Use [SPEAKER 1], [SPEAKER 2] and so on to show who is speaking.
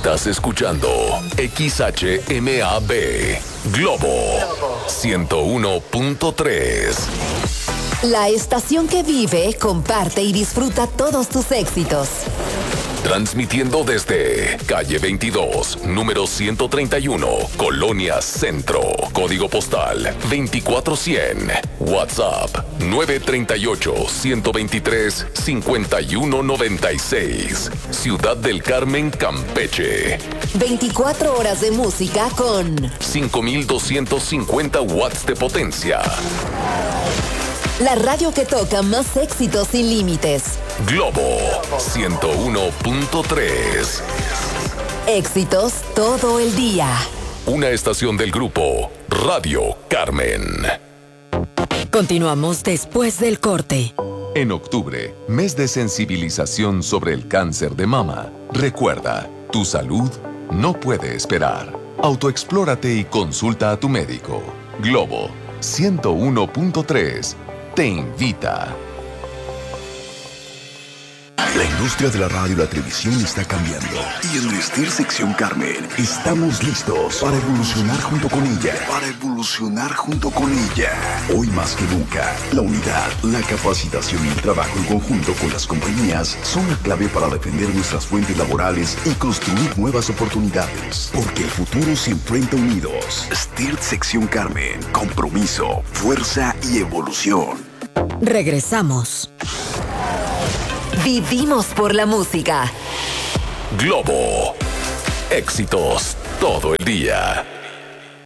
[SPEAKER 1] Estás escuchando XHMAB Globo 101.3.
[SPEAKER 2] La estación que vive, comparte y disfruta todos tus éxitos.
[SPEAKER 1] Transmitiendo desde calle 22, número 131, Colonia Centro, código postal 24100, WhatsApp 938-123-5196, Ciudad del Carmen, Campeche.
[SPEAKER 2] 24 horas de música con
[SPEAKER 1] 5250 watts de potencia.
[SPEAKER 2] La radio que toca más éxitos sin límites.
[SPEAKER 1] Globo 101.3.
[SPEAKER 2] Éxitos todo el día.
[SPEAKER 1] Una estación del grupo Radio Carmen.
[SPEAKER 2] Continuamos después del corte.
[SPEAKER 3] En octubre, mes de sensibilización sobre el cáncer de mama. Recuerda, tu salud no puede esperar. Autoexplórate y consulta a tu médico. Globo 101.3 te invita.
[SPEAKER 4] La industria de la radio y la televisión está cambiando. Y en Vestir Sección Carmen estamos listos para evolucionar junto con ella. Hoy más que nunca, la unidad, la capacitación y el trabajo en conjunto con las compañías son la clave para defender nuestras fuentes laborales y construir nuevas oportunidades. Porque el futuro se enfrenta unidos. Vestir Sección Carmen. Compromiso, fuerza y evolución.
[SPEAKER 2] Regresamos. Vivimos por la música.
[SPEAKER 1] Globo. Éxitos todo el día.